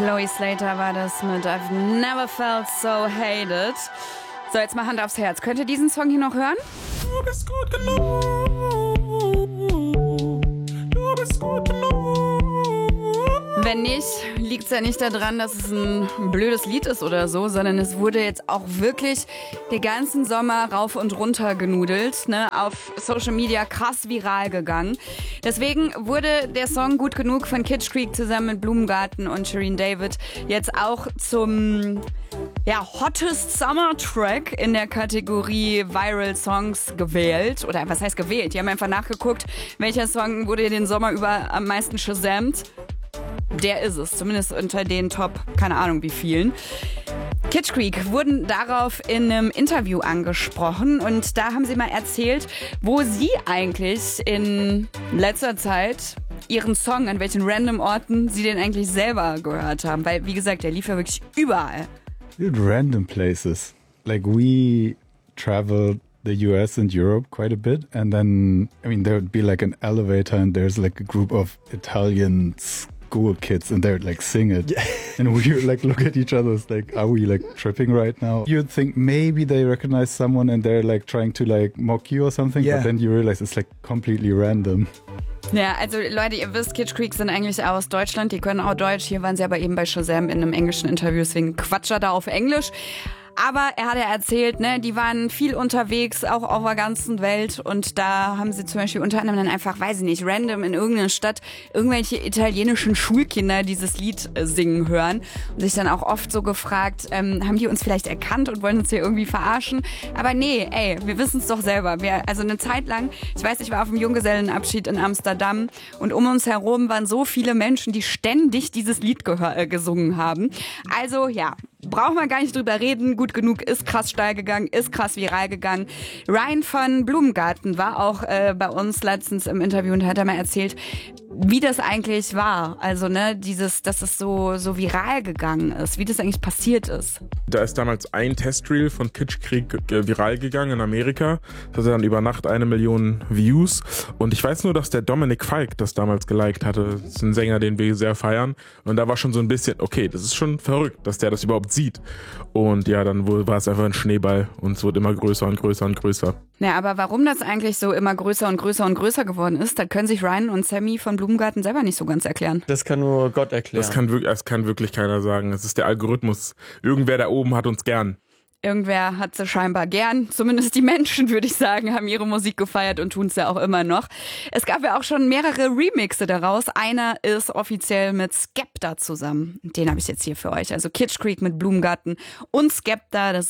Chloe Slater war das mit I've Never Felt So Hated. So, jetzt mal Hand aufs Herz. Könnt ihr diesen Song hier noch hören? Du bist gut genug. Du bist gut genug. Wenn nicht, liegt es ja nicht daran, dass es ein blödes Lied ist oder so, sondern es wurde jetzt auch wirklich den ganzen Sommer rauf und runter genudelt, ne, auf Social Media krass viral gegangen. Deswegen wurde der Song Gut genug von Kitsch Creek zusammen mit Blumengarten und Shireen David jetzt auch zum Hottest Summer Track in der Kategorie Viral Songs gewählt. Oder was heißt gewählt? Die haben einfach nachgeguckt, welcher Song wurde den Sommer über am meisten shazamt. Der ist es, zumindest unter den Top, keine Ahnung wie vielen. Kitsch Creek wurden darauf in einem Interview angesprochen und da haben sie mal erzählt, wo sie eigentlich in letzter Zeit ihren Song, an welchen random Orten sie den eigentlich selber gehört haben. Weil, wie gesagt, der lief ja wirklich überall. Random places. Like we traveled the US and Europe quite a bit, and then there would be like an elevator and there's like a group of Italian school kids and they would like sing it. Yeah. And we would like look at each other like, are we like tripping right now? You'd think maybe they recognize someone and they're like trying to like mock you or something, but then you realize it's like completely random. Ja, also Leute, ihr wisst, Kitsch Creek sind eigentlich aus Deutschland, die können auch Deutsch. Hier waren sie aber eben bei Shazam in einem englischen Interview, deswegen quatscht er da auf Englisch. Aber er hat ja erzählt, ne, die waren viel unterwegs, auch auf der ganzen Welt. Und da haben sie zum Beispiel unter anderem dann einfach, weiß ich nicht, random in irgendeiner Stadt irgendwelche italienischen Schulkinder dieses Lied singen hören. Und sich dann auch oft so gefragt, haben die uns vielleicht erkannt und wollen uns hier irgendwie verarschen? Aber nee, wir wissen es doch selber. Also eine Zeit lang, ich weiß, ich war auf dem Junggesellenabschied in Amsterdam und um uns herum waren so viele Menschen, die ständig dieses Lied gesungen haben. Also ja, brauchen wir gar nicht drüber reden. Gut genug ist krass steil gegangen, ist krass viral gegangen. Ryan von Blumengarten war auch bei uns letztens im Interview und hat mal erzählt, wie das eigentlich war. Also ne, dass es so viral gegangen ist, wie das eigentlich passiert ist. Da ist damals ein Testreel von Kitsch Creek viral gegangen in Amerika. Das hatte dann über Nacht 1 Million Views. Und ich weiß nur, dass der Dominik Falk das damals geliked hatte. Das ist ein Sänger, den wir sehr feiern. Und da war schon so ein bisschen, okay, das ist schon verrückt, dass der das überhaupt sieht. Und ja, dann war es einfach ein Schneeball und es wird immer größer und größer und größer. Ja, aber warum das eigentlich so immer größer und größer und größer geworden ist, da können sich Ryan und Sammy von Blumengarten selber nicht so ganz erklären. Das kann nur Gott erklären. Das kann wirklich keiner sagen. Es ist der Algorithmus. Irgendwer da oben hat uns gern. Irgendwer hat sie scheinbar gern. Zumindest die Menschen, würde ich sagen, haben ihre Musik gefeiert und tun es ja auch immer noch. Es gab ja auch schon mehrere Remixe daraus. Einer ist offiziell mit Skepta zusammen. Den habe ich jetzt hier für euch. Also Kitsch Creek mit Blumengarten und Skepta. Das